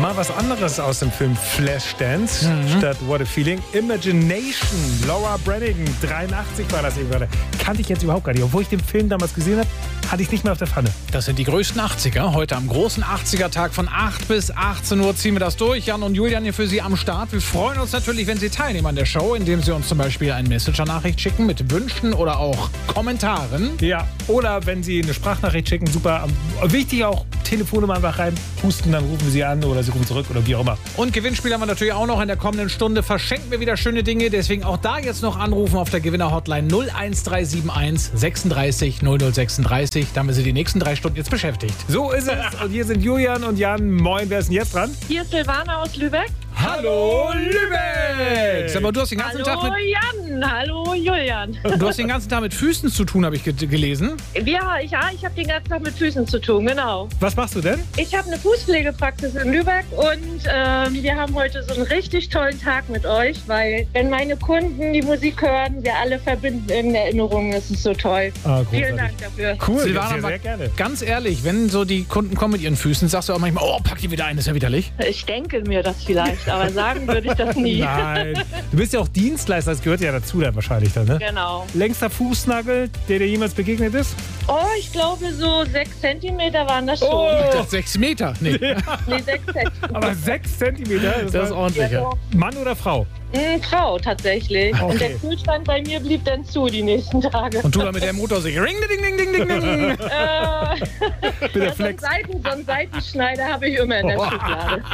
Mal was anderes aus dem Film Flashdance statt What a Feeling. Imagination, Laura Branigan, 83 war das eben. Kannte ich jetzt überhaupt gar nicht. Obwohl ich den Film damals gesehen habe, hatte ich nicht mehr auf der Pfanne. Das sind die größten 80er. Heute am großen 80er-Tag von 8 bis 18 Uhr ziehen wir das durch. Jan und Julian hier für Sie am Start. Wir freuen uns natürlich, wenn Sie teilnehmen an der Show, indem Sie uns zum Beispiel eine Messenger-Nachricht schicken mit Wünschen oder auch Kommentaren. Ja, oder wenn Sie eine Sprachnachricht schicken, super. Wichtig auch, Telefonnummer einfach rein, pusten, dann rufen wir Sie an oder Sie rufen zurück oder wie auch immer. Und Gewinnspiel haben wir natürlich auch noch in der kommenden Stunde. Verschenken wir wieder schöne Dinge. Deswegen auch da jetzt noch anrufen auf der Gewinner-Hotline 01371 36 0036. Da haben wir Sie die nächsten 3 Stunden jetzt beschäftigt. So ist es. Und hier sind Julian und Jan. Moin, wer ist denn jetzt dran? Hier ist Silvana aus Lübeck. Hallo Lübeck! Sag mal, du hast den ganzen Tag Hallo mit, Jan, hallo Julian. du hast den ganzen Tag mit Füßen zu tun, habe ich gelesen. Ja, ich habe den ganzen Tag mit Füßen zu tun, genau. Was machst du denn? Ich habe eine Fußpflegepraxis in Lübeck und wir haben heute so einen richtig tollen Tag mit euch, weil wenn meine Kunden die Musik hören, wir alle verbinden in Erinnerungen, das ist so toll. Vielen Dank dafür. Cool, Silvana, sehr gerne. Ganz ehrlich, wenn so die Kunden kommen mit ihren Füßen, sagst du auch manchmal, oh, pack die wieder ein, das ist ja widerlich. Ich denke mir das vielleicht, aber sagen würde ich das nie. Nein. Du bist ja auch Dienstleister, das gehört ja dazu dann wahrscheinlich dann, ne? Genau. Längster Fußnagel, der dir jemals begegnet ist? Oh, ich glaube so 6 Zentimeter waren das schon. Oh. Das 6 Meter. Nee, Nee, 6 Zentimeter. Aber 6 Zentimeter? das ist ordentlich. Ja, Ja. doch. Mann oder Frau? Frau tatsächlich. Okay. Und der Kühlschrank bei mir blieb dann zu die nächsten Tage. Und du da mit der Motor so, ring, ding, ding, ding, ding, ding. Mit der So einen Flex. Seitenschneider habe ich immer in der Schublade.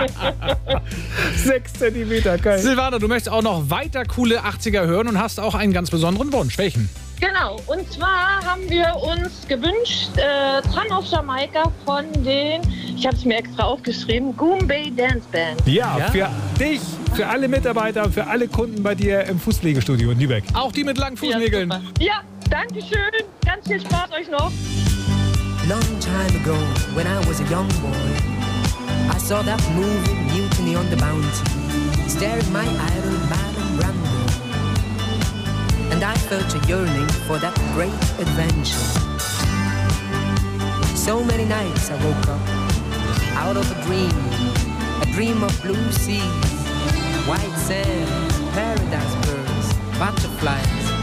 6 Zentimeter, geil. Silvana, du möchtest auch noch weiter coole 80er hören und hast auch einen ganz besonderen Wunsch. Welchen? Genau, und zwar haben wir uns gewünscht, Tran auf Jamaika von den, ich habe es mir extra aufgeschrieben, Goombay Dance Band. Ja, Ja. für dich, für alle Mitarbeiter, für alle Kunden bei dir im Fußpflegestudio in Lübeck. Auch die mit langen Fußnägeln. Ja, danke schön. Ganz viel Spaß euch noch. Long time ago, when I was a young boy, I saw that movie Mutiny on the Bounty, staring my idol Marlon Brando. And I felt a yearning for that great adventure. So many nights I woke up out of a dream of blue seas, white sand, paradise birds, butterflies,